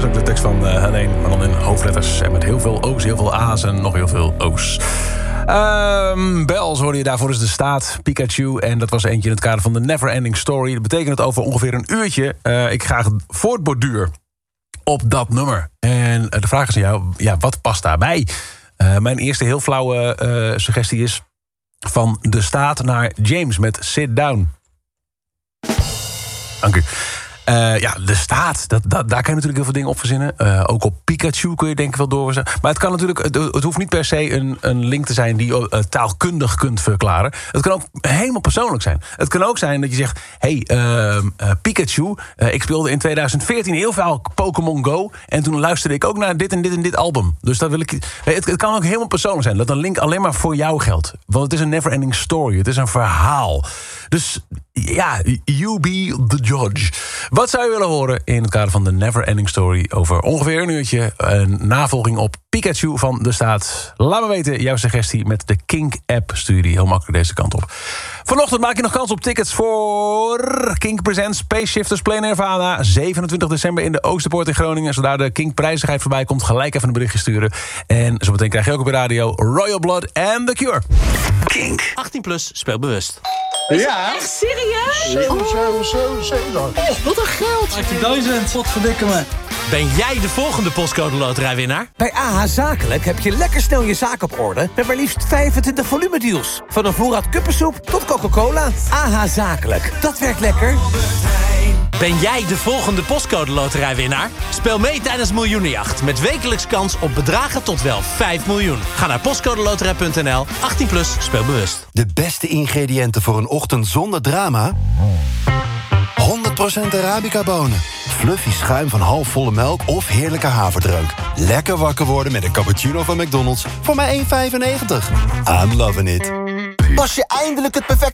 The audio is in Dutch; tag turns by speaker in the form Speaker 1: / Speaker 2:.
Speaker 1: ook de tekst van Helene, maar dan in hoofdletters. En met heel veel O's, heel veel A's en nog heel veel O's. Bells hoorde je daarvoor is de staat, Pikachu. En dat was eentje in het kader van de Never Ending Story. Dat betekent het over ongeveer een uurtje. Ik ga voortborduur op dat nummer. En de vraag is aan jou, ja, wat past daarbij? Mijn eerste heel flauwe suggestie is van de staat naar James met Sit Down. Dank u. De staat, daar kan je natuurlijk heel veel dingen op verzinnen. Ook op Pikachu kun je denk ik wel doorzetten. Maar het kan natuurlijk, het hoeft niet per se een link te zijn die je taalkundig kunt verklaren. Het kan ook helemaal persoonlijk zijn. Het kan ook zijn dat je zegt, Pikachu, ik speelde in 2014 heel veel Pokémon Go. En toen luisterde ik ook naar dit en dit en dit album. Dus dat wil ik. Het kan ook helemaal persoonlijk zijn. Dat een link alleen maar voor jou geldt. Want het is een never ending story. Het is een verhaal. Dus ja, you be the judge. Wat zou je willen horen in het kader van de Never Ending Story over ongeveer een uurtje? Een navolging op Pikachu van de staat. Laat me weten jouw suggestie met de Kink-app. Stuur die heel makkelijk deze kant op. Vanochtend maak je nog kans op tickets voor Kink Presents Space Shifters Play Nirvana. 27 december in de Oosterpoort in Groningen. Zodra de Kink-prijzigheid voorbij komt, gelijk even een berichtje sturen. En zometeen krijg je ook op de radio Royal Blood en The Cure. Kink.
Speaker 2: 18+, speel bewust.
Speaker 3: Ja. Echt serieus? Zo. Wat een geld.
Speaker 4: 18.000. Wat verdikken me.
Speaker 2: Ben jij de volgende postcode loterijwinnaar?
Speaker 5: Bij AH Zakelijk heb je lekker snel je zaak op orde met maar liefst 25 volumedeals. Van een voorraad kuppensoep tot Coca-Cola. AH Zakelijk, dat werkt lekker.
Speaker 2: Ben jij de volgende postcode loterijwinnaar? Speel mee tijdens Miljoenenjacht met wekelijks kans op bedragen tot wel 5 miljoen. Ga naar postcodeloterij.nl. 18+, speel bewust.
Speaker 6: De beste ingrediënten voor een ochtend zonder drama? 100% Arabica bonen. Fluffy schuim van halfvolle melk of heerlijke haverdrank. Lekker wakker worden met een cappuccino van McDonald's voor maar €1,95. I'm loving it.
Speaker 7: Pas je eindelijk het perfecte